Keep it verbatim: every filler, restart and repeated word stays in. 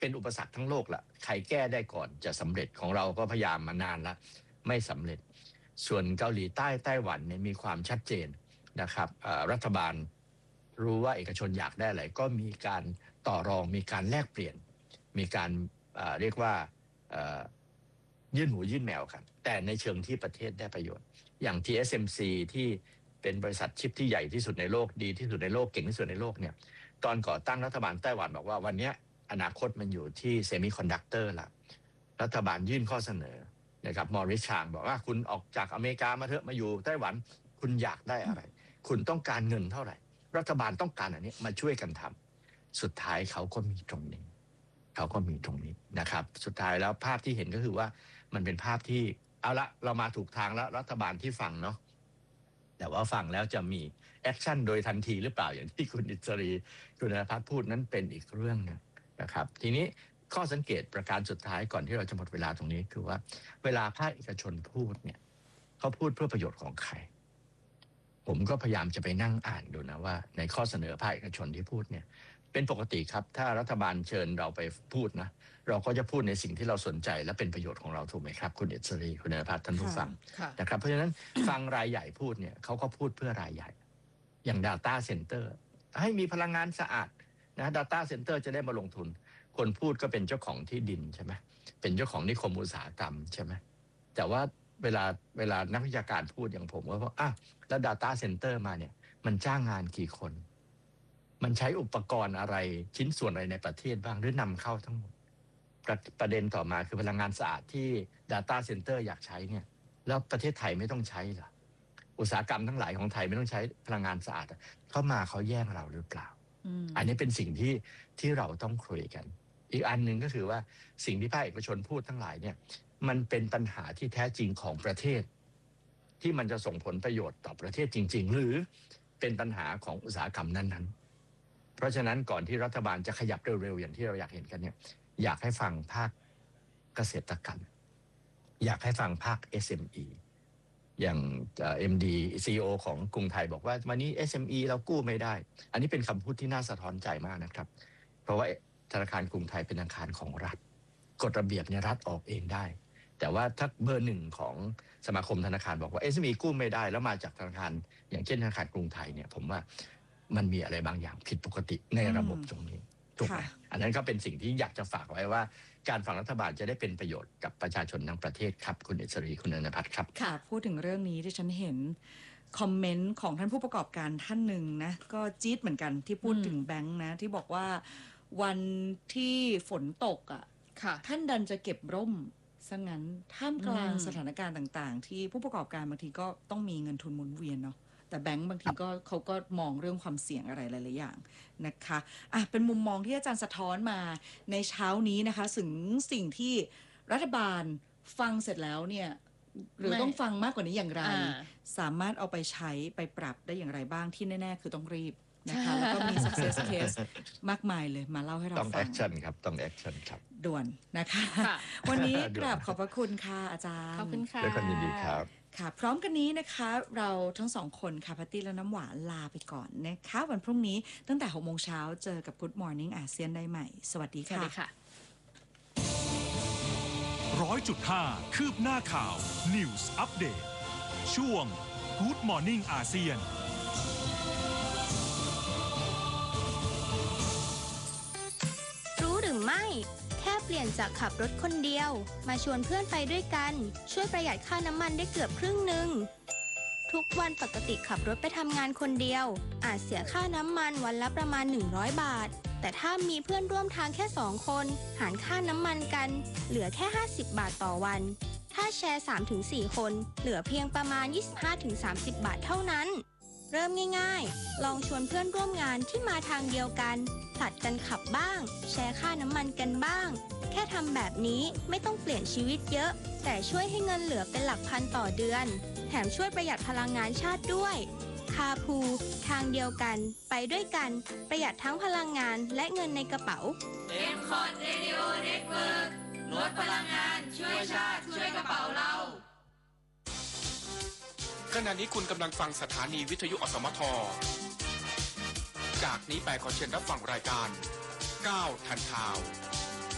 เป็นอุปสรรคทั้งโลกละใครแก้ได้ก่อนจะสำเร็จของเราก็พยายามมานานละไม่สำเร็จส่วนเกาหลีใต้ไต้หวันเนี่ยมีความชัดเจนนะครับรัฐบาลรู้ว่าเอกชนอยากได้อะไรก็มีการต่อรองมีการแลกเปลี่ยนมีการเรียกว่ายื่นหูยื่นแมวกันแต่ในเชิงที่ประเทศได้ประโยชน์อย่าง ที เอส เอ็ม ซี ที่เป็นบริษัทชิปที่ใหญ่ที่สุดในโลกดีที่สุดในโลกเก่งที่สุดในโลกเนี่ยตอนก่อตั้งรัฐบาลไต้หวันบอกว่าวันนี้อนาคตมันอยู่ที่เซมิคอนดักเตอร์ละรัฐบาลยื่นข้อเสนอนะครับมอริสชางบอกว่าคุณออกจากอเมริกามาเถอะมาอยู่ไต้หวันคุณอยากได้อะไรคุณต้องการเงินเท่าไหร่รัฐบาลต้องการอันนี้มาช่วยกันทำสุดท้ายเขาก็มีตรงนี้เขาก็มีตรงนี้นะครับสุดท้ายแล้วภาพที่เห็นก็คือว่ามันเป็นภาพที่เอาละเรามาถูกทางแล้วรัฐบาลที่ฟังเนาะแต่ว่าฟังแล้วจะมีแอคชั่นโดยทันทีหรือเปล่าอย่างที่คุณอิสรีคุณณภัทรพูดนั้นเป็นอีกเรื่องนึงนะครับทีนี้ข้อสังเกตประการสุดท้ายก่อนที่เราจะหมดเวลาตรงนี้คือว่าเวลาภาคเอกชนพูดเนี่ยเขาพูดเพื่อประโยชน์ของใครผมก็พยายามจะไปนั่งอ่านดูนะว่าในข้อเสนอภาคเอกชนที่พูดเนี่ยเป็นปกติครับถ้ารัฐบาลเชิญเราไปพูดนะเราก็จะพูดในสิ่งที่เราสนใจและเป็นประโยชน์ของเราถูกไหมครับคุณเอสรีคุณณภัทรท่านผู้ฟังนะครับเพราะฉะนั้นฟังรายใหญ่พูดเนี่ยเขาก็พูดเพื่อรายใหญ่อย่าง Data Center ให้มีพลังงานสะอาดนะ Data Center จะได้มาลงทุนคนพูดก็เป็นเจ้าของที่ดินใช่ไหมเป็นเจ้าของนิคมอุตสาหกรรมใช่ไหมแต่ว่าเวลาเวลานักวิชาการพูดอย่างผมก็บอกอ่ะแล้ว Data Center มาเนี่ยมันจ้างงานกี่คนมันใช้อุปกรณ์อะไรชิ้นส่วนอะไรในประเทศบ้างหรือนำเข้าทั้งหมดประประเด็นต่อมาคือพลังงานสะอาดที่ Data Center อยากใช้เนี่ยแล้วประเทศไทยไม่ต้องใช้เหรออุตสาหกรรมทั้งหลายของไทยไม่ต้องใช้พลังงานสะอาดเข้ามาเขาแย่งเราหรือเปล่า อ, อันนี้เป็นสิ่งที่ที่เราต้องคุยกันอีกอันหนึ่งก็คือว่าสิ่งที่ภาคเอกชนพูดทั้งหลายเนี่ยมันเป็นปัญหาที่แท้จริงของประเทศที่มันจะส่งผลประโยชน์ต่อประเทศจริงๆหรือเป็นปัญหาของอุตสาหกรรมนั้นๆเพราะฉะนั้นก่อนที่รัฐบาลจะขยับเร็วๆอย่างที่เราอยากเห็นกันเนี่ยอยากให้ฟังภาคเกษตรกรรมอยากให้ฟังภาค เอส เอ็ม อี อย่าง เอ็ม ดี ซี อี โอ ของกรุงไทยบอกว่าวันนี้ เอส เอ็ม อี เรากู้ไม่ได้อันนี้เป็นคำพูดที่น่าสะท้อนใจมากนะครับเพราะว่าธนาคารกรุงไทยเป็นธนาคารของรัฐกฎระเบียบเนี่ยรัฐออกเองได้แต่ว่าถ้าเบอร์หนึ่งของสมาคมธนาคารบอกว่า เอส เอ็ม อี กู้ไม่ได้แล้วมาจากธนาคารอย่างเช่นธนาคารกรุงไทยเนี่ยผมว่ามันมีอะไรบางอย่างผิดปกติในระบบตรงนี้ถูกไหมอันนั้นก็เป็นสิ่งที่อยากจะฝากไว้ว่าการฝั่งรัฐบาลจะได้เป็นประโยชน์กับประชาชนทั้งประเทศครับคุณเอสรีคุณณภัทรครับค่ะพูดถึงเรื่องนี้ที่ฉันเห็นคอมเมนต์ของท่านผู้ประกอบการท่านหนึ่งนะก็จี๊ดเหมือนกันที่พูดถึงแบงค์นะที่บอกว่าวันที่ฝนตกอ่ะท่านดันจะเก็บร่มซะงั้นท่ามกลางสถานการณ์ต่างๆที่ผู้ประกอบการบางทีก็ต้องมีเงินทุนหมุนเวียนเนาะแต่แบงก์บางทีก็เขาก็มองเรื่องความเสี่ยงอะไรหลายๆอย่างนะคะอ่ะเป็นมุมมองที่อาจารย์สะท้อนมาในเช้านี้นะคะถึงสิ่งที่รัฐบาลฟังเสร็จแล้วเนี่ยหรือต้องฟังมากกว่านี้อย่างไรสามารถเอาไปใช้ไปปรับได้อย่างไรบ้างที่แน่ๆคือต้องรีบนะคะแล้วก็มี success case มากมายเลยมาเล่าให้เราฟังต้องแอคชั่นครับต้องแอคชั่นครับด่วนนะคะวันนี้กราบขอบพระคุณค่ะอาจารย์ขอบคุณค่ะด้วยความยินดีครับค่ะพร้อมกันนี้นะคะเราทั้งสองคนค่ะพัตตี้และน้ำหวานลาไปก่อนนะคะวันพรุ่งนี้ตั้งแต่หกโมงเช้าเจอกับ Good Morning อาเซียนได้ใหม่สวัสดีค่ะร้อยจุดห้าคืบหน้าข่าว News Update ช่วง Good Morning อาเซียนรู้หรือไม่แค่เปลี่ยนจากขับรถคนเดียวมาชวนเพื่อนไปด้วยกันช่วยประหยัดค่าน้ำมันได้เกือบครึ่งหนึ่งทุกวันปกติขับรถไปทำงานคนเดียวอาจเสียค่าน้ำมันวันละประมาณหนึ่งร้อยบาทแต่ถ้ามีเพื่อนร่วมทางแค่สองคนหารค่าน้ำมันกันเหลือแค่ห้าสิบบาทต่อวันถ้าแชร์ สามถึงสี่ คนเหลือเพียงประมาณ ยี่สิบห้าถึงสามสิบ บาทเท่านั้นเริ่มง่ายๆลองชวนเพื่อนร่วมงานที่มาทางเดียวกันผลัดกันขับบ้างแชร์ค่าน้ำมันกันบ้างแค่ทำแบบนี้ไม่ต้องเปลี่ยนชีวิตเยอะแต่ช่วยให้เงินเหลือเป็นหลักพันต่อเดือนแถมช่วยประหยัดพลังงานชาติด้วยคาพูทางเดียวกันไปด้วยกันประหยัดทั้งพลังงานและเงินในกระเป๋าเอ็ม คอร์ด Radio Network ลดพลังงานช่วยชาติช่วยกระเป๋าเราขณะนี้คุณกำลังฟังสถานีวิทยุอสมทจากนี้ไปขอเชิญรับฟังรายการก้าวทันข่าว